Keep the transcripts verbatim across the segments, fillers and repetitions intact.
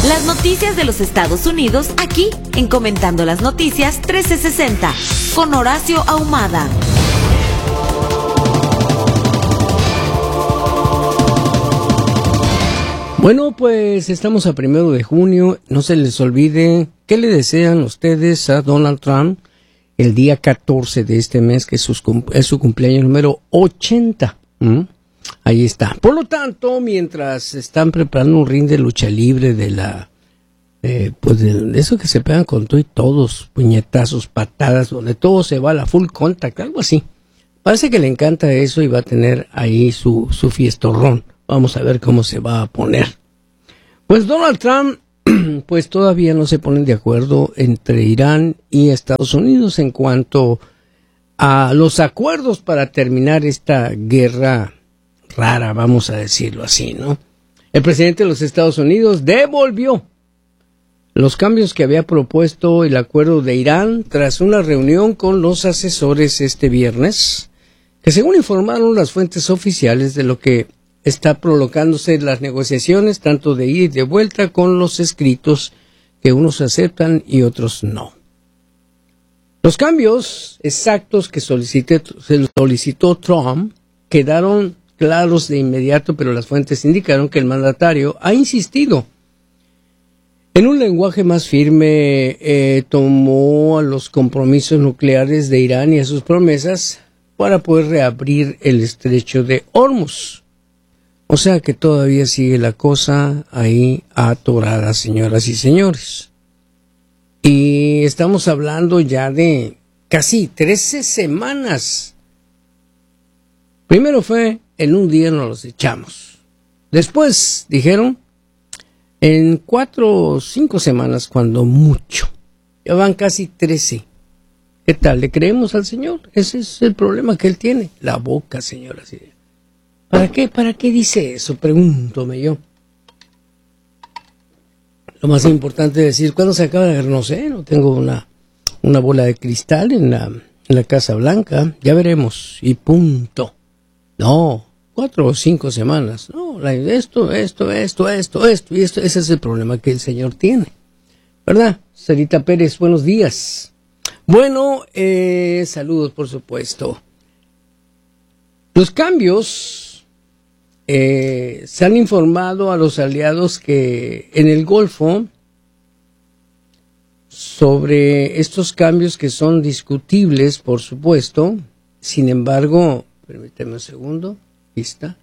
Las noticias de los Estados Unidos aquí en Comentando las Noticias trece sesenta con Horacio Ahumada. Bueno, pues estamos a primero de junio. No se les olvide qué le desean ustedes a Donald Trump el día catorce de este mes, que es su, es su cumpleaños número ochenta. ¿Mm? Ahí está. Por lo tanto, mientras están preparando un ring de lucha libre de la... Eh, pues de eso que se pegan con todo y todos, puñetazos, patadas, donde todo se va a la full contact, algo así. Parece que le encanta eso y va a tener ahí su, su fiestorrón. Vamos a ver cómo se va a poner. Pues Donald Trump, pues todavía no se ponen de acuerdo entre Irán y Estados Unidos en cuanto a los acuerdos para terminar esta guerra rara, vamos a decirlo así, ¿no? El presidente de los Estados Unidos devolvió los cambios que había propuesto el acuerdo de Irán tras una reunión con los asesores este viernes, que según informaron las fuentes oficiales de lo que está prolongándose las negociaciones, tanto de ida y de vuelta, con los escritos que unos aceptan y otros no. Los cambios exactos que solicité, solicitó Trump quedaron claros de inmediato, pero las fuentes indicaron que el mandatario ha insistido en un lenguaje más firme. Eh, tomó a los compromisos nucleares de Irán y a sus promesas para poder reabrir el estrecho de Hormuz. O sea que todavía sigue la cosa ahí atorada, señoras y señores. Y estamos hablando ya de casi trece semanas. Primero fue, en un día nos los echamos. Después dijeron, en cuatro o cinco semanas, cuando mucho. Ya van casi trece. ¿Qué tal? ¿Le creemos al señor? Ese es el problema que él tiene. La boca, señoras y señores. ¿Para qué? ¿Para qué dice eso? Pregúntome yo. Lo más importante es decir, ¿cuándo se acaba de ver? No sé, no tengo una, una bola de cristal en la, en la Casa Blanca. Ya veremos. Y punto. No, cuatro o cinco semanas. No, la, esto, esto, esto, esto, esto. Y esto, ese es el problema que el señor tiene. ¿Verdad? Sarita Pérez, buenos días. Bueno, eh, saludos, por supuesto. Los cambios... Eh, se han informado a los aliados que en el Golfo sobre estos cambios que son discutibles, por supuesto. Sin embargo, permíteme un segundo, ¿lista?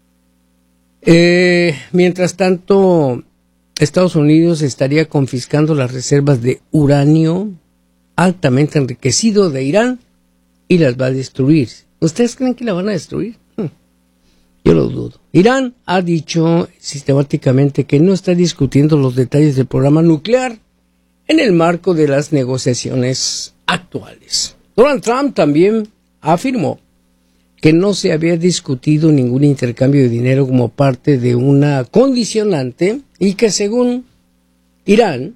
Eh, mientras tanto, Estados Unidos estaría confiscando las reservas de uranio altamente enriquecido de Irán y las va a destruir. ¿Ustedes creen que la van a destruir? Yo lo dudo. Irán ha dicho sistemáticamente que no está discutiendo los detalles del programa nuclear en el marco de las negociaciones actuales. Donald Trump también afirmó que no se había discutido ningún intercambio de dinero como parte de una condicionante y que según Irán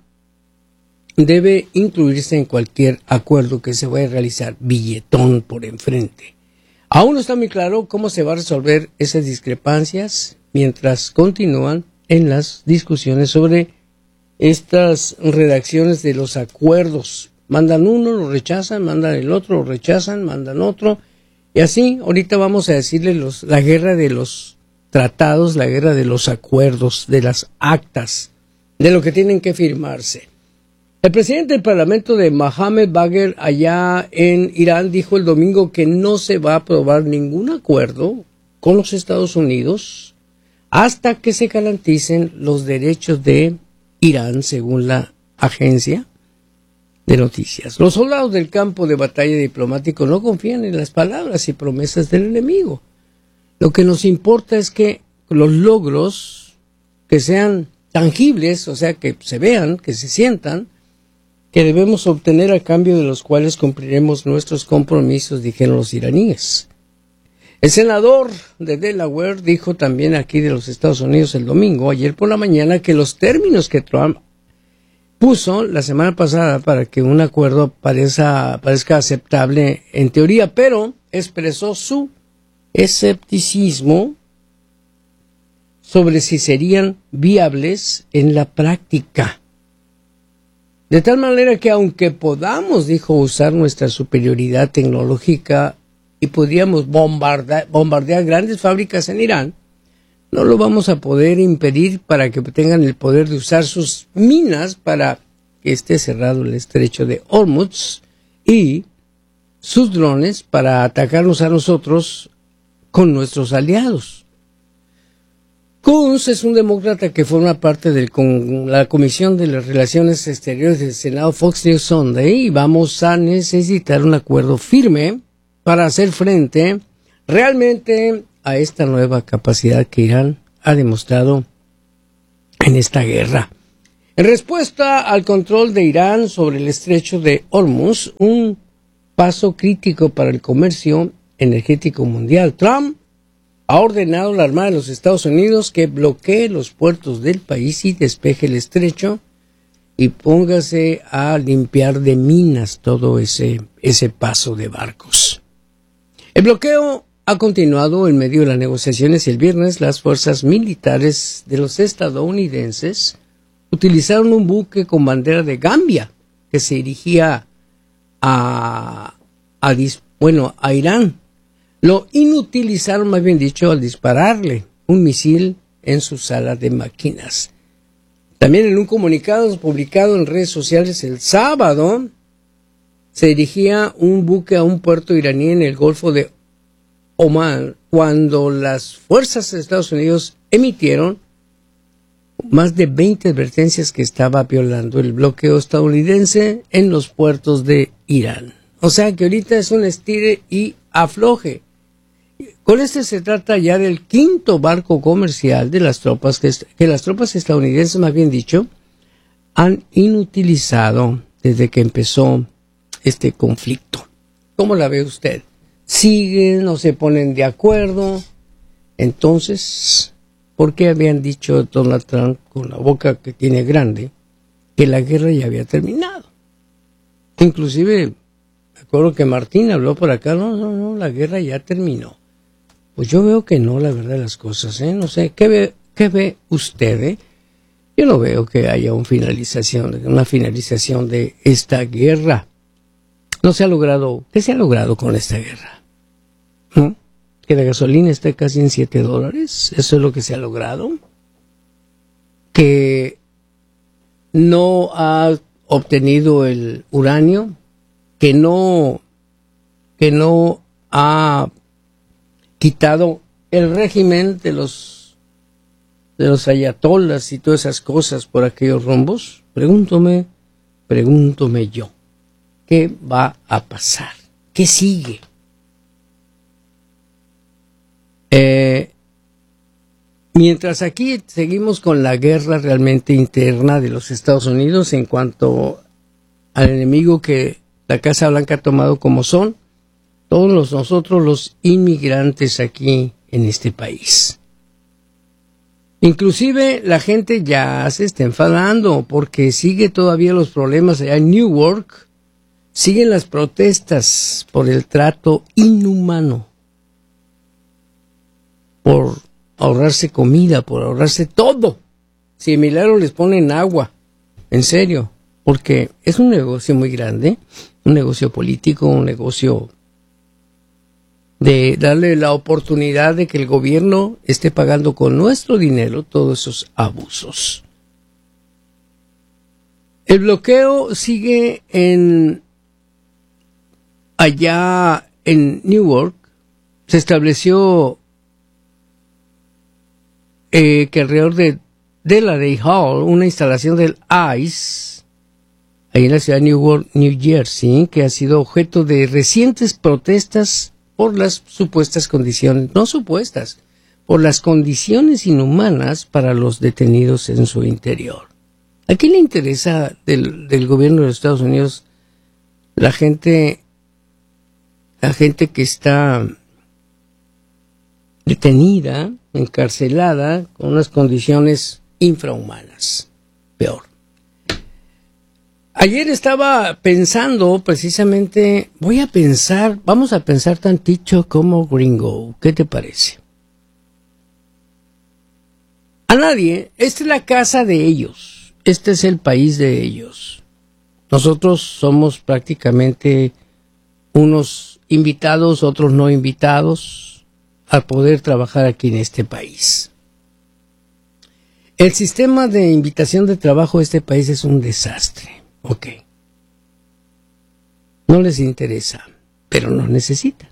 debe incluirse en cualquier acuerdo que se vaya a realizar, billetón por enfrente. Aún no está muy claro cómo se va a resolver esas discrepancias mientras continúan en las discusiones sobre estas redacciones de los acuerdos. Mandan uno, lo rechazan, mandan el otro, lo rechazan, mandan otro. Y así, ahorita vamos a decirle los, la guerra de los tratados, la guerra de los acuerdos, de las actas, de lo que tienen que firmarse. El presidente del Parlamento de Mohammed Bagher allá en Irán dijo el domingo que no se va a aprobar ningún acuerdo con los Estados Unidos hasta que se garanticen los derechos de Irán, según la agencia de noticias. Los soldados del campo de batalla diplomático no confían en las palabras y promesas del enemigo. Lo que nos importa es que los logros que sean tangibles, o sea, que se vean, que se sientan, que debemos obtener a cambio de los cuales cumpliremos nuestros compromisos, dijeron los iraníes. El senador de Delaware dijo también aquí de los Estados Unidos el domingo, ayer por la mañana, que los términos que Trump puso la semana pasada para que un acuerdo parezca, parezca aceptable en teoría, pero expresó su escepticismo sobre si serían viables en la práctica. De tal manera que aunque podamos, dijo, usar nuestra superioridad tecnológica y podríamos bombardear, bombardear grandes fábricas en Irán, no lo vamos a poder impedir para que tengan el poder de usar sus minas para que esté cerrado el estrecho de Hormuz y sus drones para atacarnos a nosotros con nuestros aliados. Coons es un demócrata que forma parte de la Comisión de las Relaciones Exteriores del Senado Fox News Sunday y vamos a necesitar un acuerdo firme para hacer frente realmente a esta nueva capacidad que Irán ha demostrado en esta guerra. En respuesta al control de Irán sobre el estrecho de Hormuz, un paso crítico para el comercio energético mundial, Trump ha ordenado a la Armada de los Estados Unidos que bloquee los puertos del país y despeje el estrecho y póngase a limpiar de minas todo ese, ese paso de barcos. El bloqueo ha continuado en medio de las negociaciones y el viernes las fuerzas militares de los estadounidenses utilizaron un buque con bandera de Gambia que se dirigía a, a, bueno, a Irán. Lo inutilizaron, más bien dicho, al dispararle un misil en su sala de máquinas. También en un comunicado publicado en redes sociales el sábado, se dirigía un buque a un puerto iraní en el Golfo de Omán cuando las fuerzas de Estados Unidos emitieron más de veinte advertencias que estaba violando el bloqueo estadounidense en los puertos de Irán. O sea que ahorita es un estire y afloje. Con este se trata ya del quinto barco comercial de las tropas que, que las tropas estadounidenses, más bien dicho, han inutilizado desde que empezó este conflicto. ¿Cómo la ve usted? Siguen, no se ponen de acuerdo. Entonces, ¿por qué habían dicho Donald Trump con la boca que tiene grande que la guerra ya había terminado? Inclusive, me acuerdo que Martín habló por acá, no, no, no, la guerra ya terminó. Pues yo veo que no, la verdad de las cosas, ¿eh? No sé, ¿qué ve, qué ve usted, eh? Yo no veo que haya una finalización, una finalización de esta guerra. No se ha logrado, ¿qué se ha logrado con esta guerra? ¿No? Que la gasolina esté casi en siete dólares, eso es lo que se ha logrado. Que no ha obtenido el uranio, que no, que no ha quitado el régimen de los de los ayatolas y todas esas cosas por aquellos rumbos. Pregúntome, pregúntome yo, ¿qué va a pasar? ¿Qué sigue? Eh, mientras aquí seguimos con la guerra realmente interna de los Estados Unidos en cuanto al enemigo que la Casa Blanca ha tomado como son todos los, nosotros los inmigrantes aquí en este país. Inclusive la gente ya se está enfadando porque sigue todavía los problemas allá en Newark, siguen las protestas por el trato inhumano, por ahorrarse comida, por ahorrarse todo. Si milagro les ponen agua, en serio, porque es un negocio muy grande, un negocio político, un negocio de darle la oportunidad de que el gobierno esté pagando con nuestro dinero todos esos abusos. El bloqueo sigue en allá en Newark. Se estableció eh, que alrededor de Delray Hall, una instalación del ICE, ahí en la ciudad de Newark, New Jersey, que ha sido objeto de recientes protestas por las supuestas condiciones, no supuestas, por las condiciones inhumanas para los detenidos en su interior. ¿A quién le interesa del, del gobierno de los Estados Unidos la gente, la gente que está detenida, encarcelada, con unas condiciones infrahumanas? Peor. Ayer estaba pensando precisamente, voy a pensar, vamos a pensar tantito como gringo, ¿qué te parece? A nadie. Esta es la casa de ellos. Este es el país de ellos. Nosotros somos prácticamente unos invitados, otros no invitados, a poder trabajar aquí en este país. El sistema de invitación de trabajo de este país es un desastre. Ok. No les interesa, pero nos necesitan.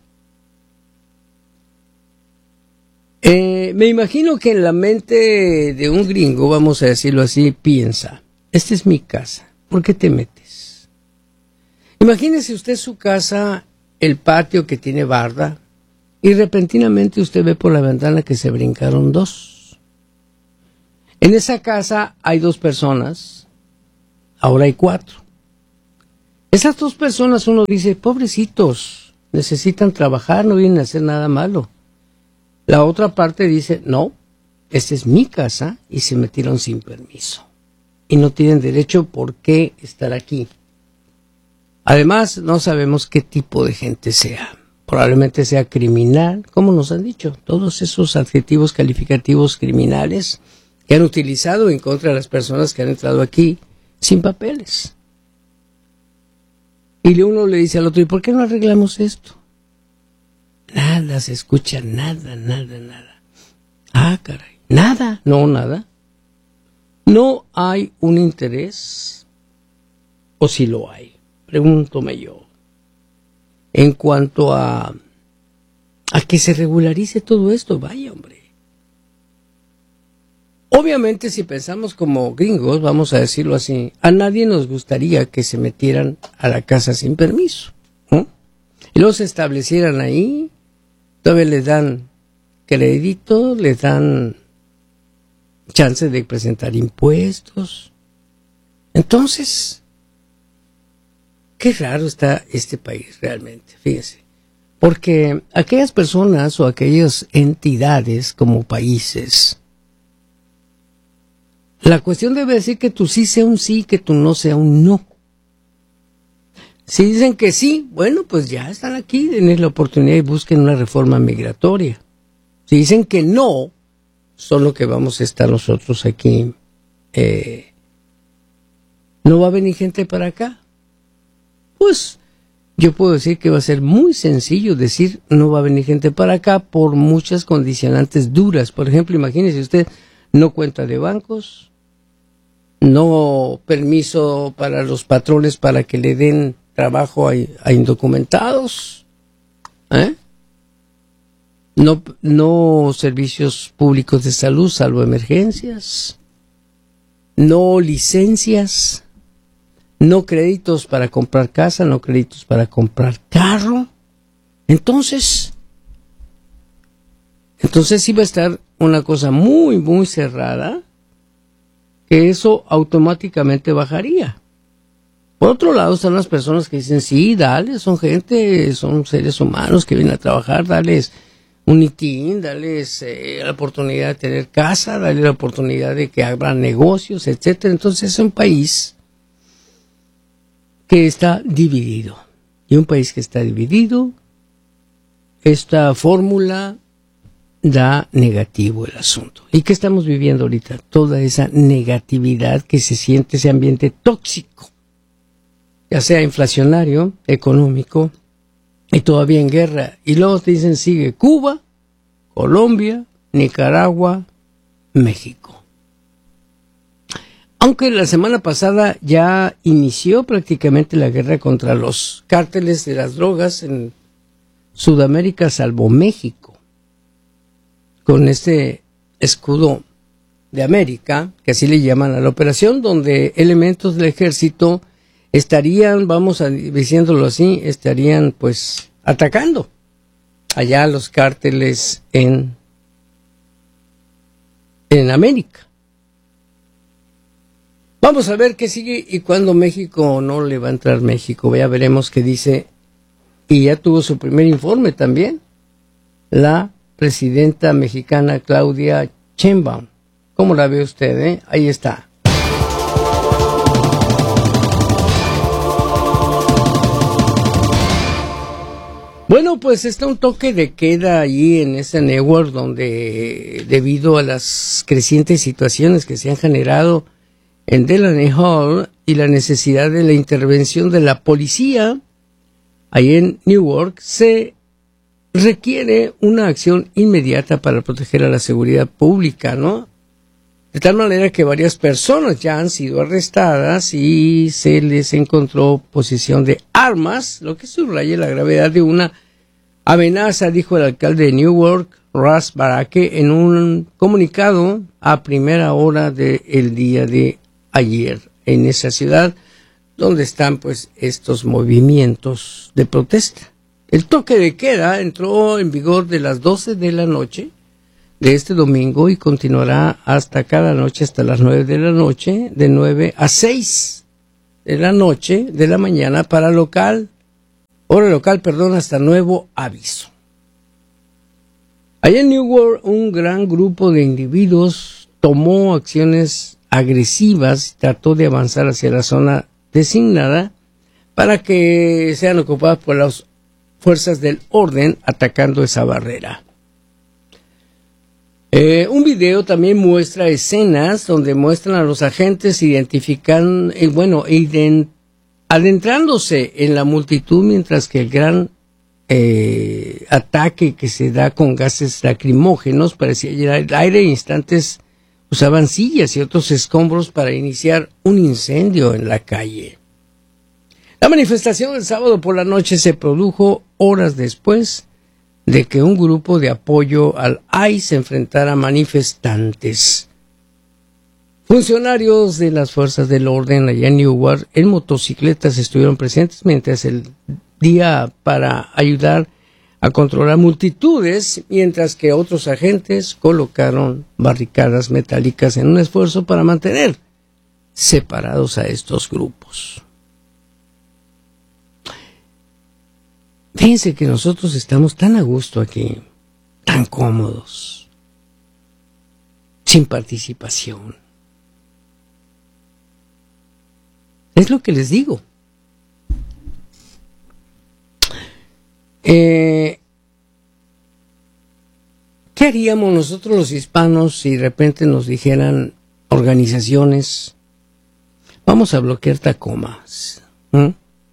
Eh, me imagino que en la mente de un gringo, vamos a decirlo así, piensa, esta es mi casa, ¿por qué te metes? Imagínese usted su casa, el patio que tiene barda, y repentinamente usted ve por la ventana que se brincaron dos. En esa casa hay dos personas, ahora hay cuatro. Esas dos personas, uno dice, pobrecitos, necesitan trabajar, no vienen a hacer nada malo. La otra parte dice, no, esta es mi casa y se metieron sin permiso. Y no tienen derecho por qué estar aquí. Además, no sabemos qué tipo de gente sea. Probablemente sea criminal, como nos han dicho. Todos esos adjetivos calificativos criminales que han utilizado en contra de las personas que han entrado aquí sin papeles. Y uno le dice al otro, ¿y por qué no arreglamos esto? Nada se escucha, nada, nada, nada. Ah, caray, nada, no, nada. No hay un interés, o si lo hay, pregúntome yo, en cuanto a, a que se regularice todo esto, vaya hombre. Obviamente si pensamos como gringos, vamos a decirlo así, a nadie nos gustaría que se metieran a la casa sin permiso, ¿no? Y luego se establecieran ahí, todavía les dan crédito, les dan chance de presentar impuestos. Entonces, qué raro está este país realmente, fíjense. Porque aquellas personas o aquellas entidades como países, la cuestión debe decir que tu sí sea un sí, que tu no sea un no. Si dicen que sí, bueno, pues ya están aquí, denles la oportunidad y busquen una reforma migratoria. Si dicen que no, son lo que vamos a estar nosotros aquí. Eh, ¿No va a venir gente para acá? Pues yo puedo decir que va a ser muy sencillo decir no va a venir gente para acá por muchas condicionantes duras. Por ejemplo, imagínese usted, no cuenta de bancos, no permiso para los patrones para que le den trabajo a, a indocumentados, ¿eh? no, no servicios públicos de salud salvo emergencias, no licencias, no créditos para comprar casa, no créditos para comprar carro. Entonces, entonces sí va a estar una cosa muy, muy cerrada, que eso automáticamente bajaría. Por otro lado están las personas que dicen, sí, dale, son gente, son seres humanos que vienen a trabajar, dales un I T I N, dales eh, la oportunidad de tener casa, dale la oportunidad de que abran negocios, etcétera. Entonces es un país que está dividido. Y un país que está dividido, esta fórmula da negativo el asunto. ¿Y qué estamos viviendo ahorita? Toda esa negatividad que se siente, ese ambiente tóxico, ya sea inflacionario, económico, y todavía en guerra. Y luego te dicen, sigue Cuba, Colombia, Nicaragua, México. Aunque la semana pasada ya inició prácticamente la guerra contra los cárteles de las drogas en Sudamérica, salvo México, con este escudo de América, que así le llaman a la operación, donde elementos del ejército estarían, vamos a diciéndolo así, estarían pues atacando allá los cárteles en, en América. Vamos a ver qué sigue y cuándo México no le va a entrar México. Ya veremos qué dice, y ya tuvo su primer informe también, la presidenta mexicana Claudia Sheinbaum. ¿Cómo la ve usted? Eh? Ahí está. Bueno, Bueno, pues está un toque de queda allí en ese Newark, donde debido a las crecientes situaciones que se han generado en Delaney Hall y la necesidad de la intervención de la policía, ahí en Newark, se requiere una acción inmediata para proteger a la seguridad pública, ¿no? De tal manera que varias personas ya han sido arrestadas y se les encontró posesión de armas, lo que subraya la gravedad de una amenaza, dijo el alcalde de Newark, Russ Barake, en un comunicado a primera hora del día de ayer en esa ciudad, donde están pues estos movimientos de protesta. El toque de queda entró en vigor de las doce de la noche de este domingo y continuará hasta cada noche, hasta las nueve de la noche, de nueve a seis de la noche de la mañana para local, hora local, perdón, hasta nuevo aviso. Allá en Newark, un gran grupo de individuos tomó acciones agresivas y trató de avanzar hacia la zona designada para que sean ocupadas por las fuerzas del orden atacando esa barrera. Eh, un video también muestra escenas donde muestran a los agentes identifican, eh, bueno, ident- adentrándose en la multitud mientras que el gran eh, ataque que se da con gases lacrimógenos parecía llenar el aire e instantes usaban sillas y otros escombros para iniciar un incendio en la calle. La manifestación del sábado por la noche se produjo horas después de que un grupo de apoyo al I C E se enfrentara a manifestantes. Funcionarios de las fuerzas del orden allá en Newark en motocicletas estuvieron presentes mientras el día para ayudar a controlar multitudes, mientras que otros agentes colocaron barricadas metálicas en un esfuerzo para mantener separados a estos grupos. Fíjense que nosotros estamos tan a gusto aquí, tan cómodos, sin participación. Es lo que les digo. Eh, ¿Qué haríamos nosotros los hispanos si de repente nos dijeran organizaciones, vamos a bloquear Tacoma? ¿Mm?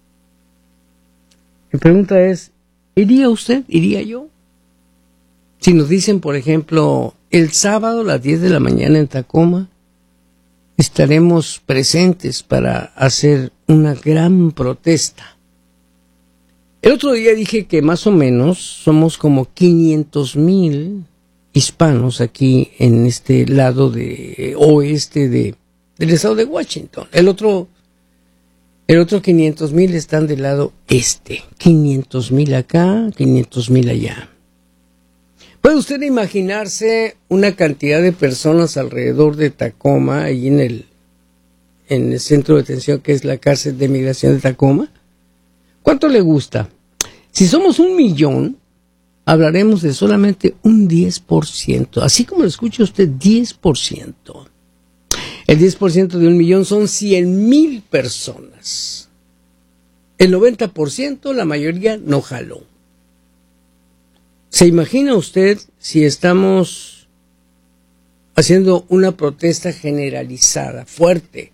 Mi pregunta es, ¿iría usted? ¿Iría yo? Si nos dicen, por ejemplo, el sábado a las diez de la mañana en Tacoma, estaremos presentes para hacer una gran protesta. El otro día dije que más o menos somos como quinientos mil hispanos aquí en este lado de oeste de, del estado de Washington. El otro... El otro quinientos mil están del lado este, quinientos mil acá, quinientos mil allá. ¿Puede usted imaginarse una cantidad de personas alrededor de Tacoma, ahí en el, en el centro de detención que es la cárcel de migración de Tacoma? ¿Cuánto le gusta? Si somos un millón, hablaremos de solamente un diez por ciento, así como lo escucha usted, diez por ciento. El diez por ciento de un millón son cien mil personas. El noventa por ciento, la mayoría, no jaló. ¿Se imagina usted si estamos haciendo una protesta generalizada, fuerte,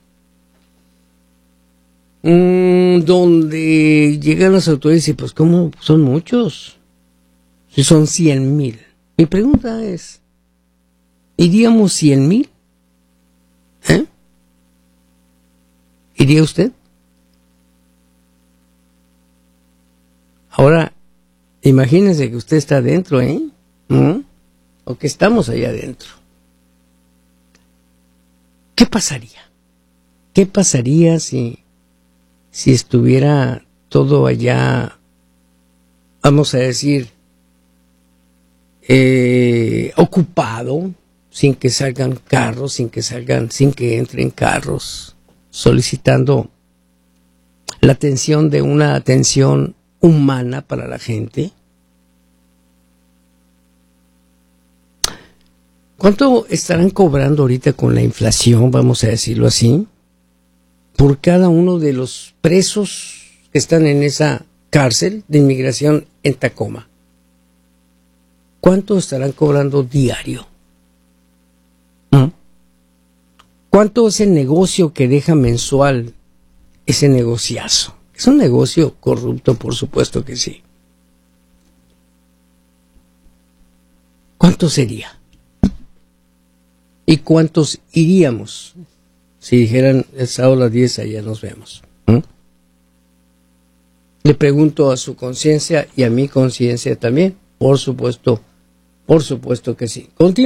mmm, donde llegan las autoridades y pues ¿cómo son muchos? Si son cien mil. Mi pregunta es, ¿iríamos cien mil? ¿Eh? ¿Iría usted? Ahora, imagínense que usted está adentro, ¿eh? ¿Mm? O que estamos allá adentro. ¿Qué pasaría? ¿Qué pasaría si, si estuviera todo allá, vamos a decir, eh, ocupado? Sin que salgan carros, sin que salgan, sin que entren carros, solicitando la atención de una atención humana para la gente. ¿Cuánto estarán cobrando ahorita con la inflación, vamos a decirlo así, por cada uno de los presos que están en esa cárcel de inmigración en Tacoma. ¿Cuánto estarán cobrando diario? ¿Mm? ¿Cuánto es el negocio que deja mensual ese negociazo? ¿Es un negocio corrupto? Por supuesto que sí. ¿Cuánto sería? ¿Y cuántos iríamos si dijeran el sábado a las diez allá nos vemos? ¿Mm? Le pregunto a su conciencia y a mi conciencia también. Por supuesto, por supuesto que sí. Continúa.